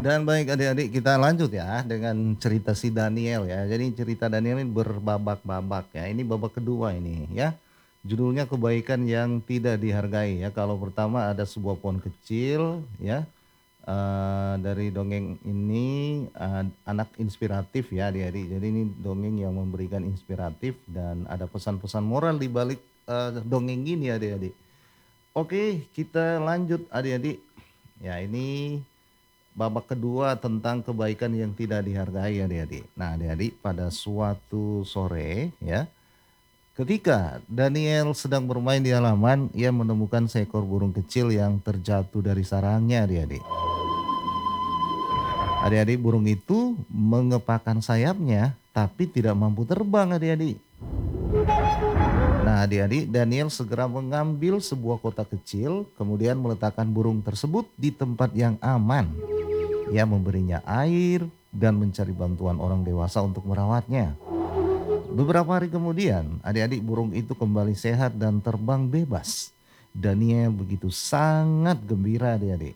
Dan baik adik-adik kita lanjut ya dengan cerita si Daniel ya. Jadi cerita Daniel ini berbabak-babak ya. Ini babak kedua ini ya. Judulnya kebaikan yang tidak dihargai ya. Kalau pertama ada sebuah pohon kecil ya. Dari dongeng ini anak inspiratif ya adik-adik. Jadi ini dongeng yang memberikan inspiratif dan ada pesan-pesan moral di balik dongeng ini adik-adik. Oke, kita lanjut adik-adik. Ya, ini babak kedua tentang kebaikan yang tidak dihargai adik-adik. Nah adik-adik pada suatu sore ya, ketika Daniel sedang bermain di halaman, ia menemukan seekor burung kecil yang terjatuh dari sarangnya adik-adik. Adik-adik burung itu mengepakkan sayapnya tapi tidak mampu terbang adik-adik. Nah adik-adik Daniel segera mengambil sebuah kotak kecil kemudian meletakkan burung tersebut di tempat yang aman. Ia memberinya air dan mencari bantuan orang dewasa untuk merawatnya. Beberapa hari kemudian, adik-adik burung itu kembali sehat dan terbang bebas. Daniel begitu sangat gembira adik-adik.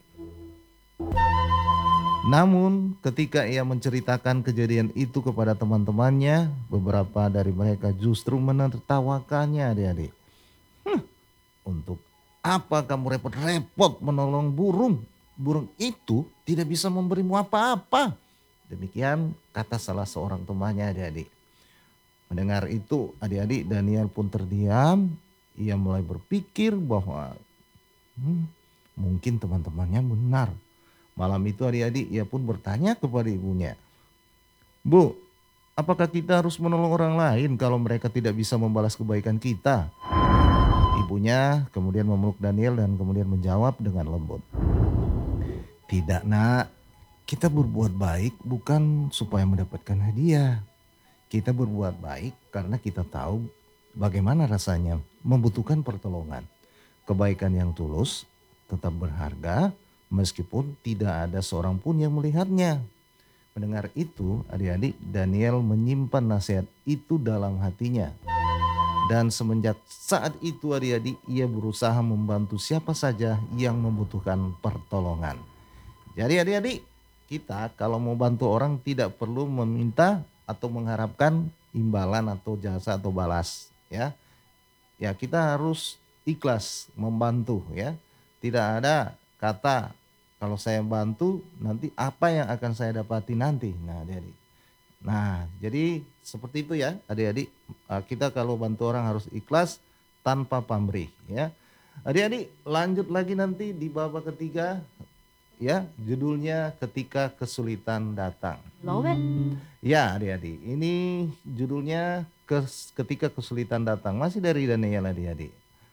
Namun ketika ia menceritakan kejadian itu kepada teman-temannya, beberapa dari mereka justru menertawakannya adik-adik. Untuk apa kamu repot-repot menolong burung? Burung itu tidak bisa memberimu apa-apa. Demikian kata salah seorang temannya adik-adik. Mendengar itu adik-adik Daniel pun terdiam. Ia mulai berpikir bahwa mungkin teman-temannya benar. Malam itu adik-adik ia pun bertanya kepada ibunya. Bu, apakah kita harus menolong orang lain kalau mereka tidak bisa membalas kebaikan kita? Ibunya kemudian memeluk Daniel dan kemudian menjawab dengan lembut. Tidak nak, kita berbuat baik bukan supaya mendapatkan hadiah. Kita berbuat baik karena kita tahu bagaimana rasanya membutuhkan pertolongan. Kebaikan yang tulus tetap berharga meskipun tidak ada seorang pun yang melihatnya. Mendengar itu, adik-adik Daniel menyimpan nasihat itu dalam hatinya. Dan semenjak saat itu adik-adik ia berusaha membantu siapa saja yang membutuhkan pertolongan. Jadi adik-adik kita kalau mau bantu orang tidak perlu meminta atau mengharapkan imbalan atau jasa atau balas ya. Ya kita harus ikhlas membantu ya. Tidak ada kata kalau saya bantu nanti apa yang akan saya dapati nanti. Nah adik-adik. Nah jadi seperti itu ya adik-adik. Kita kalau bantu orang harus ikhlas tanpa pamrih ya. Adik-adik lanjut lagi nanti di babak ketiga ya judulnya ketika kesulitan datang. Ya adik-adik ini judulnya ketika kesulitan datang masih dari Daniel adik-adik.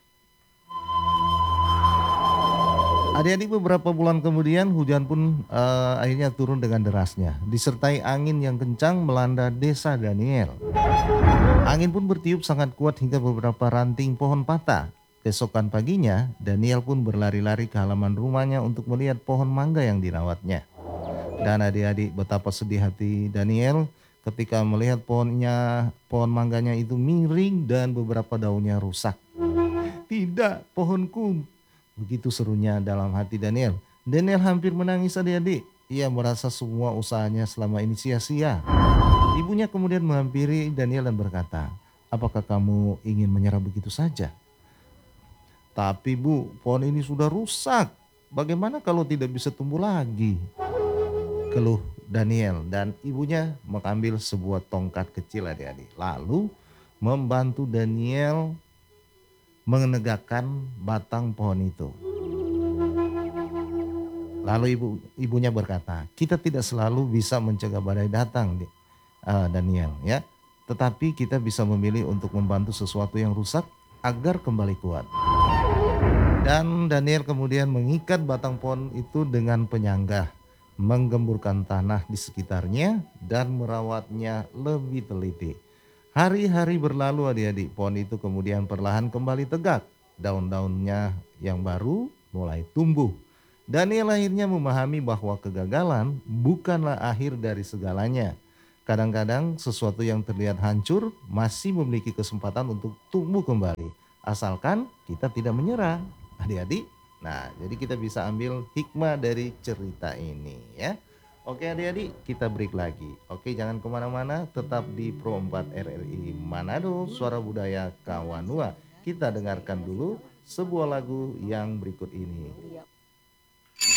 Adik-adik beberapa bulan kemudian hujan pun akhirnya turun dengan derasnya. Disertai angin yang kencang melanda desa Daniel. Angin pun bertiup sangat kuat hingga beberapa ranting pohon patah. Keesokan paginya Daniel pun berlari-lari ke halaman rumahnya untuk melihat pohon mangga yang dirawatnya. Dan adik-adik betapa sedih hati Daniel ketika melihat pohon mangganya itu miring dan beberapa daunnya rusak. Tidak, pohonku. Begitu serunya dalam hati Daniel. Daniel hampir menangis adik-adik. Ia merasa semua usahanya selama ini sia-sia. Ibunya kemudian menghampiri Daniel dan berkata, apakah kamu ingin menyerah begitu saja? Tapi bu, pohon ini sudah rusak. Bagaimana kalau tidak bisa tumbuh lagi? Keluh Daniel dan ibunya mengambil sebuah tongkat kecil adik-adik. Lalu membantu Daniel menegakkan batang pohon itu. Lalu ibunya berkata, kita tidak selalu bisa mencegah badai datang, Daniel ya. Tetapi kita bisa memilih untuk membantu sesuatu yang rusak agar kembali kuat. Dan Daniel kemudian mengikat batang pohon itu dengan penyangga, menggemburkan tanah di sekitarnya dan merawatnya lebih teliti. Hari-hari berlalu adik-adik, pohon itu kemudian perlahan kembali tegak. Daun-daunnya yang baru mulai tumbuh. Daniel akhirnya memahami bahwa kegagalan bukanlah akhir dari segalanya. Kadang-kadang sesuatu yang terlihat hancur masih memiliki kesempatan untuk tumbuh kembali. Asalkan kita tidak menyerah adik-adik. Nah jadi kita bisa ambil hikmah dari cerita ini ya. Oke adik-adik, kita break lagi. Oke, jangan kemana-mana, tetap di Pro 4 RRI Manado, Suara Budaya Kawanua. Kita dengarkan dulu sebuah lagu yang berikut ini.